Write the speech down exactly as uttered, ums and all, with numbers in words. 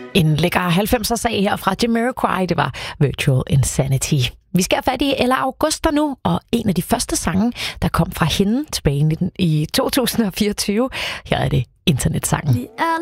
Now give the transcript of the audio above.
En lækker halvfemser-sag her fra Jamiroquai, det var Virtual Insanity. Vi skal have fat i Ella Augusta nu, og en af de første sange, der kom fra hende tilbage i to tusind og fireogtyve. Her er det internetsangen.